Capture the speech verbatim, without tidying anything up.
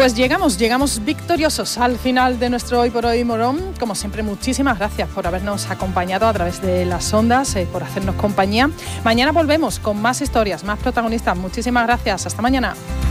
Pues llegamos, llegamos victoriosos al final de nuestro Hoy por Hoy Morón. Como siempre, muchísimas gracias por habernos acompañado a través de las ondas, eh, por hacernos compañía. Mañana volvemos con más historias, más protagonistas. Muchísimas gracias. Hasta mañana.